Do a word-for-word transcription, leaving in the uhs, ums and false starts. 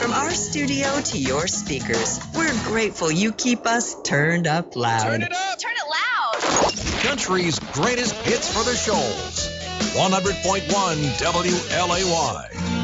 From our studio to your speakers, we're grateful you keep us turned up loud. Turn it up! Turn it loud! Country's greatest hits for the shoals. one hundred point one W L A Y.